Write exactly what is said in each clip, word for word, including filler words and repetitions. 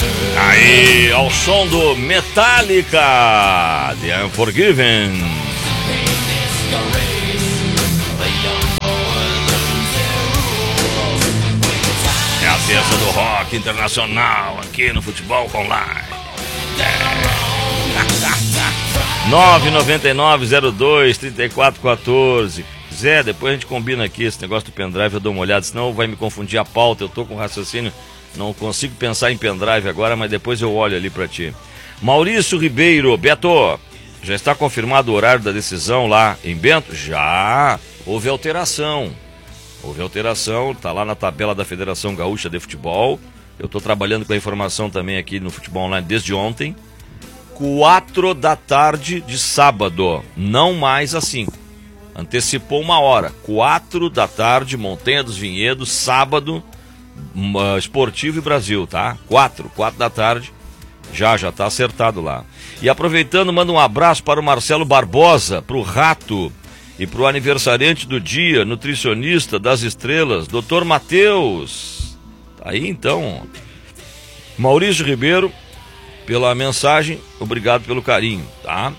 Aí, ao som do Metallica, The Unforgiven. É a terça do rock internacional aqui no Futebol Online. É. nove nove nove zero dois três quatro um quatro. Zé, depois a gente combina aqui esse negócio do pendrive, eu dou uma olhada, senão vai me confundir a pauta, eu tô com raciocínio. Não consigo pensar em pendrive agora, mas depois eu olho ali pra ti. Maurício Ribeiro, Beto, já está confirmado o horário da decisão lá em Bento? Já, houve alteração. Houve alteração, tá lá na tabela da Federação Gaúcha de Futebol. Eu tô trabalhando com a informação também aqui no Futebol Online desde ontem. Quatro da tarde de sábado, não mais às cinco. Antecipou uma hora. Quatro da tarde, Montanha dos Vinhedos, sábado. Uh, Esportivo e Brasil, tá? Quatro, quatro da tarde, já, já tá acertado lá. E aproveitando, manda um abraço para o Marcelo Barbosa, pro Rato e pro aniversariante do dia, nutricionista das estrelas, doutor Matheus. Tá aí então, Maurício Ribeiro, pela mensagem, obrigado pelo carinho, tá?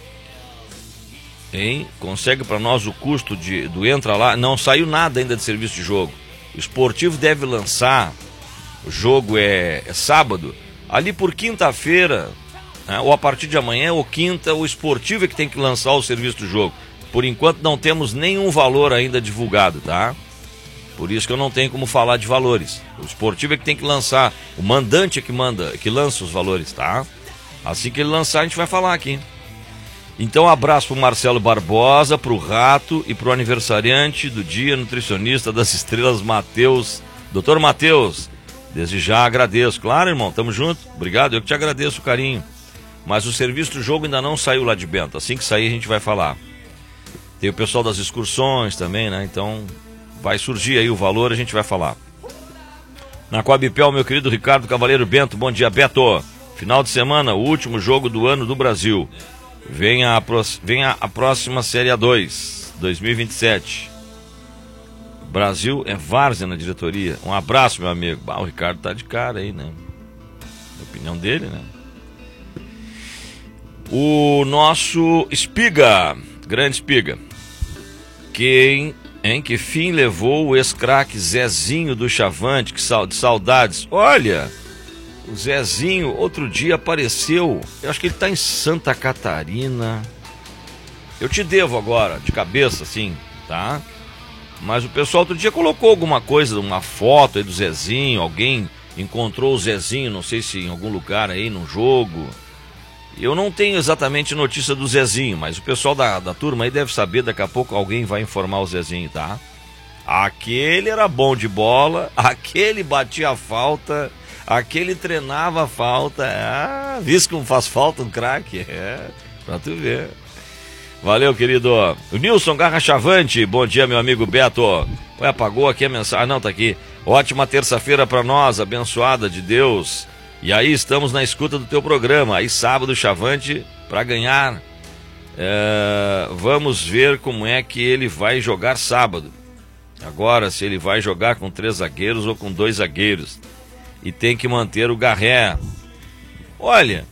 Hein? Consegue para nós o custo de, do entra lá, não saiu nada ainda de serviço de jogo. O Esportivo deve lançar, o jogo é, é sábado, ali por quinta-feira, né, ou a partir de amanhã ou quinta, o Esportivo é que tem que lançar o serviço do jogo. Por enquanto não temos nenhum valor ainda divulgado, tá? Por isso que eu não tenho como falar de valores. O Esportivo é que tem que lançar, o mandante é que manda, que lança os valores, tá? Assim que ele lançar a gente vai falar aqui. Então, um abraço pro Marcelo Barbosa, pro Rato e pro aniversariante do dia, nutricionista das estrelas, Matheus. Doutor Matheus, desde já agradeço. Claro, irmão, tamo junto. Obrigado, eu que te agradeço o carinho. Mas o serviço do jogo ainda não saiu lá de Bento. Assim que sair a gente vai falar. Tem o pessoal das excursões também, né? Então, vai surgir aí o valor, a gente vai falar. Na Coabipel, meu querido Ricardo Cavaleiro Bento. Bom dia, Beto. Final de semana, o último jogo do ano do Brasil. Vem a, vem a, a próxima Série A dois, dois mil e vinte e sete. Brasil é várzea na diretoria. Um abraço, meu amigo. Bah, o Ricardo tá de cara aí, né? A opinião dele, né? O nosso Espiga, grande Espiga. Quem, em que fim levou o ex-craque Zezinho do Chavante? Que sal, de saudades. Olha... O Zezinho, outro dia apareceu, eu acho que ele tá em Santa Catarina. Eu te devo agora, de cabeça, assim, tá? Mas o pessoal outro dia colocou alguma coisa, uma foto aí do Zezinho, alguém encontrou o Zezinho, não sei se em algum lugar aí, num jogo. Eu não tenho exatamente notícia do Zezinho, mas o pessoal da, da turma aí deve saber, daqui a pouco alguém vai informar o Zezinho, tá? Aquele era bom de bola, aquele batia a falta... Aquele treinava a falta. Ah, visto como faz falta um craque. É, pra tu ver. Valeu, querido. O Nilson Garra Chavante. Bom dia, meu amigo Beto. Ué, apagou aqui a mensagem. Ah, não, tá aqui. Ótima terça-feira pra nós, abençoada de Deus. E aí, estamos na escuta do teu programa. Aí, sábado, Chavante, pra ganhar. É, vamos ver como é que ele vai jogar sábado. Agora, se ele vai jogar com três zagueiros ou com dois zagueiros. E tem que manter o Garré. Olha,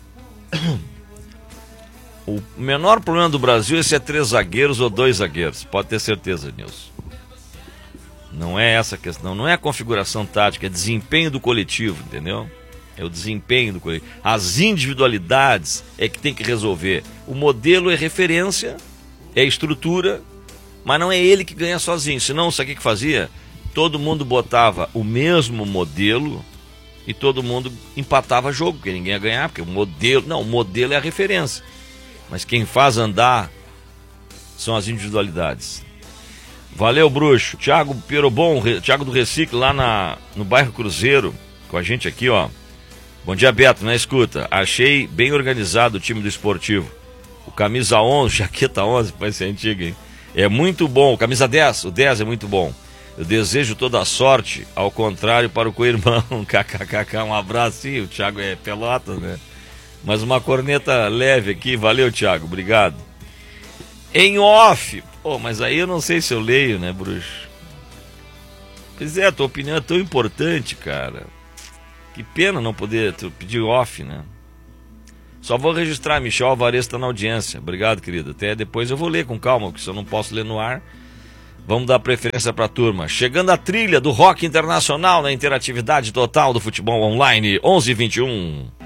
o menor problema do Brasil é se é três zagueiros ou dois zagueiros. Pode ter certeza, Nilson. Não é essa a questão. Não é a configuração tática, é desempenho do coletivo, entendeu? É o desempenho do coletivo. As individualidades é que tem que resolver. O modelo é referência, é estrutura, mas não é ele que ganha sozinho. Senão, sabe o que fazia? Todo mundo botava o mesmo modelo... E todo mundo empatava jogo, porque ninguém ia ganhar, porque o modelo... Não, o modelo é a referência. Mas quem faz andar são as individualidades. Valeu, bruxo. Thiago Perobon, Thiago do Recicle, lá na, no bairro Cruzeiro, com a gente aqui, ó. Bom dia, Beto, na escuta. Achei bem organizado o time do Esportivo. O camisa onze, jaqueta onze, vai ser antiga, hein? É muito bom. O camisa dez, o dez é muito bom. Eu desejo toda a sorte, ao contrário, para o co-irmão. Kkkk, um abraço. Sim, o Thiago é pelota, né? Mas uma corneta leve aqui. Valeu, Thiago, obrigado. Em off. Pô, mas aí eu não sei se eu leio, né, bruxo? Pois é, a tua opinião é tão importante, cara. Que pena não poder pedir off, né? Só vou registrar, Michel Alvarez está na audiência. Obrigado, querido. Até depois eu vou ler com calma, porque se eu não posso ler no ar, vamos dar preferência para a turma. Chegando a trilha do rock internacional na interatividade total do futebol online, onze e vinte e um.